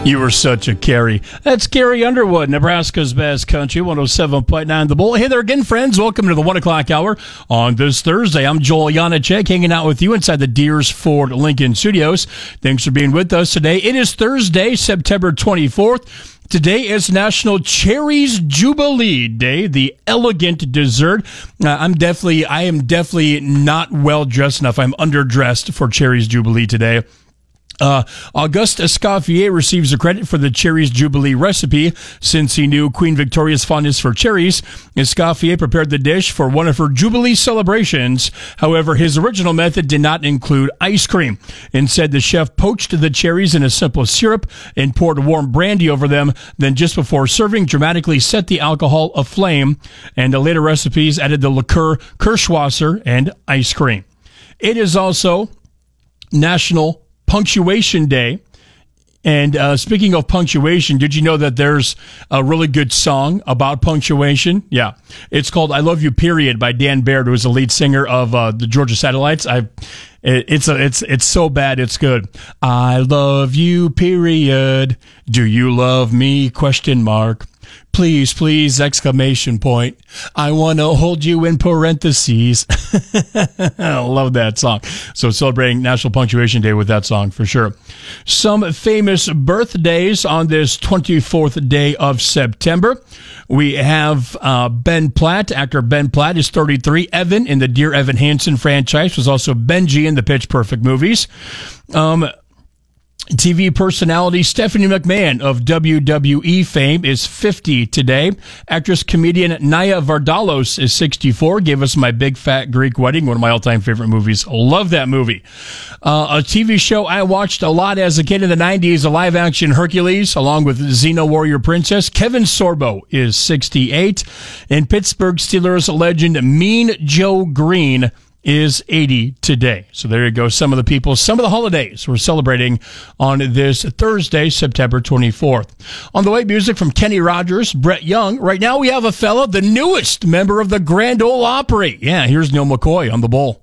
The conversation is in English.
You were such a Carrie. That's Carrie Underwood, Nebraska's best country, 107.9 The Bull. Hey there again, friends. Welcome to the 1 o'clock hour on this Thursday. I'm Joel Janacek, hanging out with you inside the Deers Ford Lincoln Studios. Thanks for being with us today. It is Thursday, September 24th. Today is National Cherries Jubilee Day, the elegant dessert. I am definitely not well dressed enough. I'm underdressed for Cherries Jubilee today. Auguste Escoffier receives the credit for the Cherries Jubilee recipe. Since he knew Queen Victoria's fondness for cherries, Escoffier prepared the dish for one of her Jubilee celebrations. However, his original method did not include ice cream. Instead, the chef poached the cherries in a simple syrup and poured warm brandy over them. Then, just before serving, dramatically set the alcohol aflame. And the later recipes added the liqueur, Kirschwasser, and ice cream. It is also National Punctuation Day. And speaking of punctuation, did you know that there's a really good song about punctuation? Yeah. It's called I Love You, Period by Dan Baird, who was the lead singer of the Georgia Satellites. It's so bad, it's good. I love you, period. Do you love me? Question mark. Please, please, exclamation point. I want to hold you in parentheses. I love that song. So celebrating National Punctuation Day with that song for sure. Some famous birthdays on this 24th day of September. We have Ben Platt. Actor Ben Platt is 33. Evan in the Dear Evan Hansen franchise was also Benji in the Pitch Perfect movies. TV personality Stephanie McMahon of WWE fame is 50 today. Actress comedian Nia Vardalos is 64. Gave us My Big Fat Greek Wedding, one of my all-time favorite movies. Love that movie. A TV show I watched a lot as a kid in the 90s, a live-action Hercules, along with Xena Warrior Princess. Kevin Sorbo is 68. And Pittsburgh Steelers legend Mean Joe Green is 80 today. So there you go. Some of the people, some of the holidays we're celebrating on this Thursday, September 24th. On the way, music from Kenny Rogers, Brett Young. Right now we have a fella, the newest member of the Grand Ole Opry. Yeah, here's Neil McCoy on the Bull.